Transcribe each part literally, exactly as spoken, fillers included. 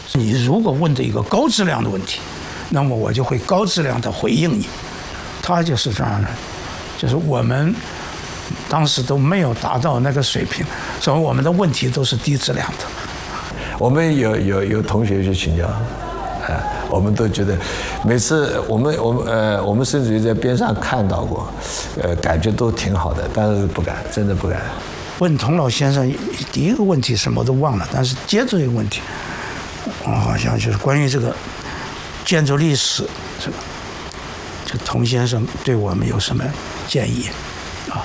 你如果问的一个高质量的问题，那么我就会高质量的回应你。他就是这样的，就是我们当时都没有达到那个水平，所以我们的问题都是低质量的。 我们有有有同学去请教，啊，我们都觉得每次我们我们呃我们甚至于在边上看到过，呃，感觉都挺好的，但是不敢，真的不敢。 问童老先生第一个问题什么都忘了，但是接着一个问题，我好像就是关于这个建筑历史，这个就童先生对我们有什么建议啊？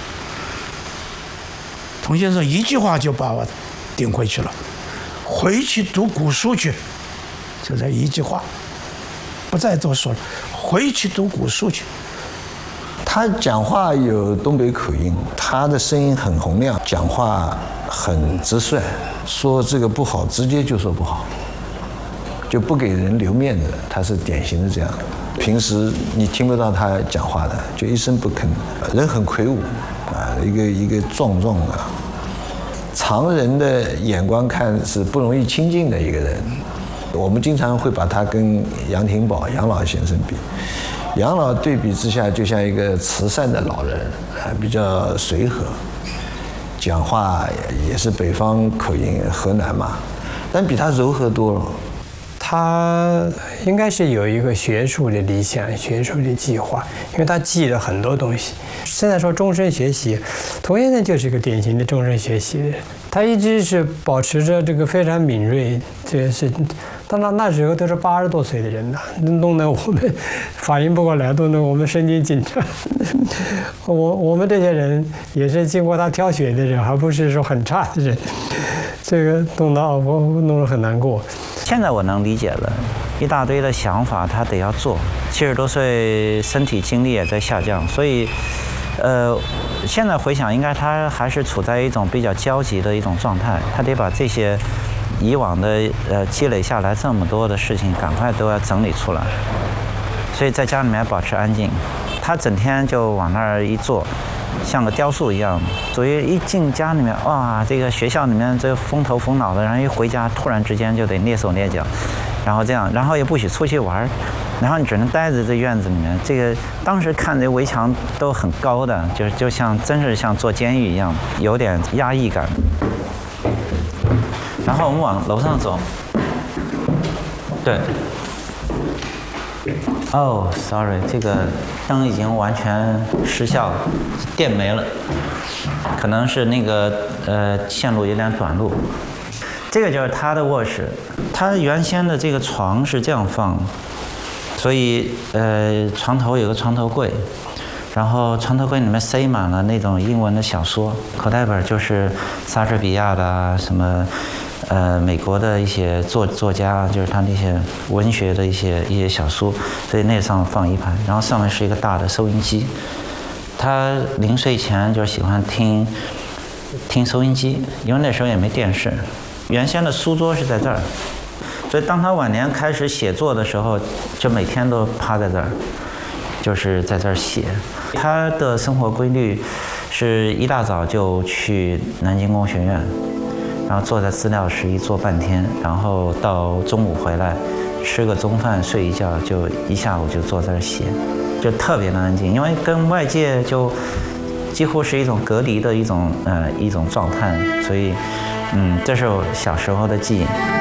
童先生一句话就把我顶回去了，回去读古书去，就这一句话，不再多说了，回去读古书去。 他讲话有东北口音，他的声音很洪亮，讲话很直率，说这个不好，直接就说不好，就不给人留面子。他是典型的这样，平时你听不到他讲话的，就一声不吭，人很魁梧啊，一个一个壮壮的，常人的眼光看是不容易亲近的一个人。我们经常会把他跟杨廷宝杨老先生比。杨老对比之下，就像一个慈善的老人，啊，比较随和，讲话也是北方口音，河南嘛，但比他柔和多了。 他应该是有一个学术的理想、学术的计划，因为他记了很多东西。现在说终身学习，童先生就是一个典型的终身学习的人，他一直是保持着这个非常敏锐这件事情。但那那时候都是八十多岁的人了，弄得我们反应不过来，弄得我们神经紧张。我我们这些人也是经过他挑选的人，还不是说很差的人，这个弄得我弄得很难过。 现在我能理解了，一大堆的想法他得要做，七十多岁身体精力也在下降，所以，呃，现在回想，应该他还是处在一种比较焦急的一种状态，他得把这些以往的呃积累下来这么多的事情，赶快都要整理出来。所以在家里面保持安静，他整天就往那儿一坐，像个雕塑一样。所以一进家里面，哇，这个学校里面这风头风脑的，然后一回家，突然之间就得蹑手蹑脚，然后这样，然后也不许出去玩，然后你只能待在这院子里面。这个当时看这围墙都很高的，就是就像真是像做监狱一样，有点压抑感。然后我们往楼上走，对。哦 ，sorry， 这个灯已经完全失效了，电没了，可能是那个呃线路有点短路。这个就是他的卧室，他原先的这个床是这样放，所以呃床头有个床头柜，然后床头柜里面塞满了那种英文的小说，口袋本就是莎士比亚的什么。呃，美国的一些作作家，就是他那些文学的一些一些小书，所以那上放一排，然后上面是一个大的收音机。他临睡前就喜欢听听收音机，因为那时候也没电视。原先的书桌是在这儿，所以当他晚年开始写作的时候，就每天都趴在这儿，就是在这儿写。他的生活规律是一大早就去南京工学院。然后坐在资料室一坐半天，然后到中午回来，吃个中饭，睡一觉，就一下午就坐在这儿写，就特别的安静，因为跟外界就几乎是一种隔离的一种呃一种状态，所以嗯，这是我小时候的记忆。